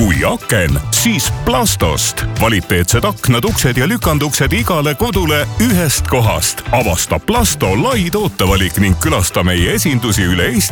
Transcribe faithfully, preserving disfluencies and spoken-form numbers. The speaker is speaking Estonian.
kui aken, siis Plastost. Kvaliteetsed aknad, uksed ja lükanduksed igale kodule ühest kohast. Avasta Plasto lai tootevalik ning külasta meie esindusi üle Eesti